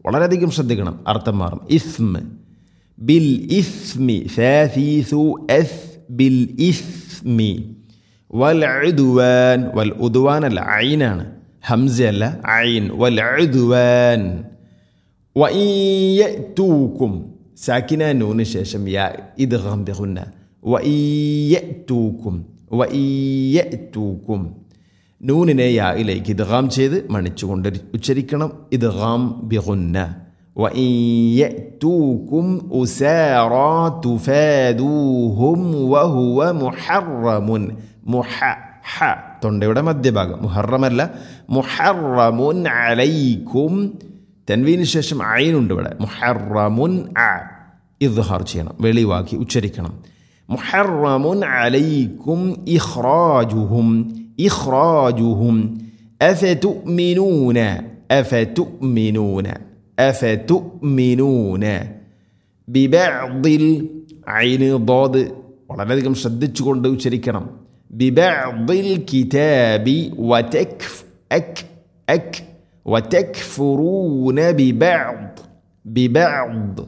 വളരെയധികം ശ്രദ്ധിക്കണം, അർത്ഥം മാറും. ഇസ്മ് ബിൽ ഇസ്മി ഫീസു എസ് ബിൽ ഇസ്മി വൽ ഉദ്വാൻ, വൽ ഉദ്വാൻ അല്ല ഐനാണ്, ഹംസ അല്ല ഐൻ. വൽ ഉദ്വാൻ വഇയതൂകും സാക്കിന നൂന് ശേഷം യാ ഇദ്ഗാം ബിഗുന്ന. വഇയതൂകും വഇയതൂകും നൂനിനെ യായിലേക്ക് ഇദ്ഗാം ചെയ്ത് മണിച്ചുകൊണ്ട് ഉച്ചരിക്കണം. ഇദ്ഗാം ബിഗുന്ന. വഇയതൂകും ഉസാറാ തുഫാദൂഹും വഹുവ മുഹറമുൻ. തൊണ്ടയുടെ മധ്യഭാഗം, മുഹറമല്ല, മുഹറമുൻ അലൈക്കും. തൻവീന് ശേഷം ഐനുണ്ട് ഇവിടെ. മുഹറമുൻ ഇദ്ഹാർ ചെയ്യണം, വെളിവാക്കി ഉച്ചരിക്കണം. മുഹറമുൻ അലൈക്കും ഇഖ്റാജുഹും ഇഖ്റാജുഹും അഫതുഅ്മിനൂന അഫതുഅ്മിനൂന അഫതുഅ്മിനൂന ബിബഅദിൽ ഐന് ളാദ് വളരെയധികം ശ്രദ്ധിച്ചുകൊണ്ട് ഉച്ചരിക്കണം. ബിബഅദിൽ കിതാബി വതക്ഫുറൂന ബിബഅദ് ബിബഅദ്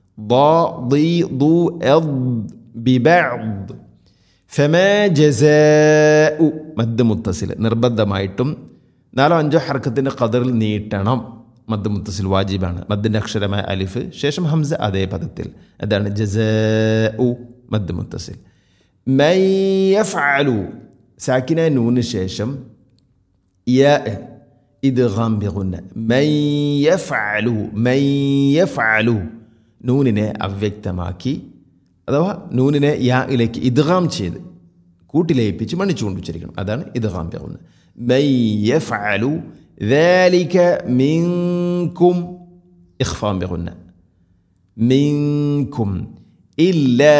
ബിബഅദ് ഫമാ ജസാഉ മദ് മുത്തസിൽ നിർബന്ധമായിട്ടും 4-5 ഹർക്കത്തിൻ്റെ ഖദറിൽ നീട്ടണം. മദ് മുത്തസിൽ വാജിബാണ്. മദ്ദിൻ്റെ അക്ഷരമായ അലിഫ് ശേഷം ഹംസ അതേ പദത്തിൽ. അതാണ് ജസാഉ മദ് മുത്തസിൽ. മൻ യഫ്അലു സാക്കിന നൂന് ശേഷം യാ ഇദ്ഗാം ബിഗുന്ന. മൻ യഫ്അലു മൻ യഫ്അലു നൂനിനെ അവ്യക്തമാക്കി അഥവാ നൂനിനെ യായിലേക്ക് ഇദ്ഗാം ചെയ്ത് കൂട്ടിലയിപ്പിച്ച് മണിച്ചുകൊണ്ട് ഉച്ചരിക്കണം. അതാണ് ഇദ്ഗാം ബിഗുന്ന. മൻ യഫ്അലു ذلك منكم إخفاء بغنى منكم إلا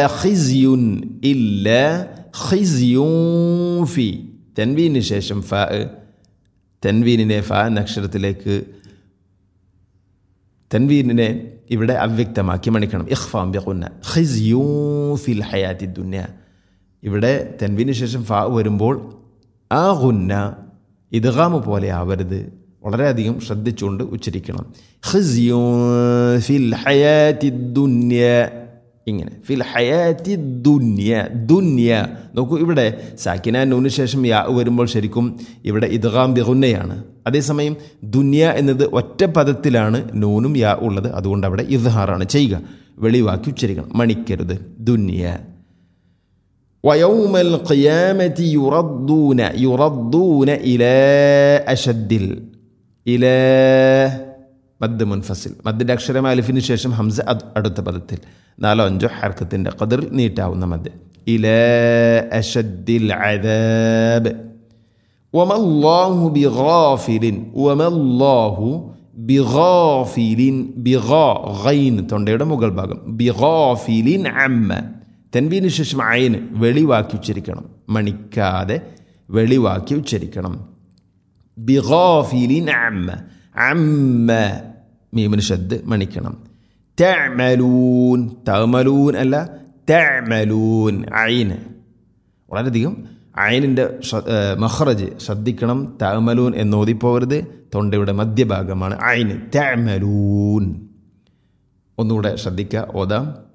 خزي في تنوين ശേഷം ഫാ തൻവീനിനെ ഫാ എന്ന അക്ഷരത്തിലേക്ക് തൻവീനിനെ ഇവിടെ അവ്യക്തമാക്കി മണിക്കണം. ഇഖ്ഫാ ബിഗുന്ന. ഖിസ്യൂ ഫിൽ ഹയാത്തി ദുനിയ. ഇവിടെ തൻവീന് ശേഷം ഫാ വരുമ്പോൾ ആ ഗുന്ന ഇദ്ഗാം പോലെ ആവരുത്, വളരെയധികം ശ്രദ്ധിച്ചുകൊണ്ട് ഉച്ചരിക്കണം. ഖിസ്യൂ ഫിൽ ഹയാത്തി ദുനിയ. ഇങ്ങനെ ഫിൽ ഹയാത്തി ദുനിയ. ദുനിയ നോക്കൂ, ഇവിടെ സാക്കിന നൂന് ശേഷം യാ വരുമ്പോൾ ശരിക്കും ഇവിടെ ഇദ്ഗാം ബിഗുന്നയാണ്. അതേസമയം ദുനിയ എന്നത് ഒറ്റ പദത്തിലാണ് നൂനും യാ ഉള്ളത്. അതുകൊണ്ട് അവിടെ ഇദ്ഹാറാണ് ചെയ്യുക, വെളിവാക്കി ഉച്ചരിക്കണം, മണിക്കരുത്. ദുനിയ. വയൗമൽ ഖിയാമത്തി യുറദ്ദൂന ഇലാ അശദ്ദിൽ. ഇലാ മദ് മുൻഫസിൽ. മദ്ദിൻ്റെ അക്ഷരമായ അലിഫിന് ശേഷം ഹംസ അടുത്ത പദത്തിൽ 4-5 ഹർക്കത്തിൻ്റെ ഖദറിൽ നീട്ടാവുന്ന മദ്. ഇലാ അശദ്ദിൽ അദാബ്. വമല്ലാഹു ബിഗാഫിലിൻ. വമല്ലാഹു ബിഗാഫിലിൻ. ബിഗാ ഗൈൻ തൊണ്ടയുടെ മുകൾ ഭാഗം. ബിഗാഫിലിൻ അമ്മ. തൻവീന് ശേഷം ഐന് വെളിവാക്കി ഉച്ചരിക്കണം, മണിക്കാതെ വെളിവാക്കി ഉച്ചരിക്കണം. ബിഗാഫിലിൻ അമ്മ. അമ്മ മീമിന് ഷദ് മണിക്കണം. തഅമലൂൻ. തഅമലൂൻ അല്ല തഅമലൂൻ. ഐന് വളരെയധികം ഐനിൻ്റെ മഖ്റജ് ശ്രദ്ധിക്കണം. തഅമലൂൻ എന്നോതിപ്പോകരുത്. തൊണ്ടയുടെ മധ്യഭാഗമാണ് ഐന്. തഅമലൂൻ. ഒന്നുകൂടെ ശ്രദ്ധിക്കുക. ഓതാം.